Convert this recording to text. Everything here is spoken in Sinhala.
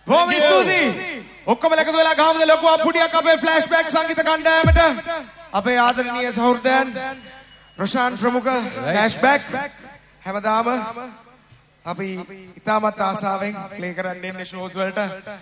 බොහොම ස්තුතියි. ඔක්කොම එකතු වෙලා ගාමුද ලොකු අප්පුඩියක් අපේ ෆ්ලෑෂ්බැක් සංගීත කණ්ඩායමට. අපේ ආදරණීය සහෘදයන් රොෂාන් ප්‍රමුඛ ෆ්ලෑෂ්බැක් හැමදාම අපි ඉතාමත් ආසාවෙන් ප්ලේ කරන්න ඉන්නේ ෂෝස් වලට.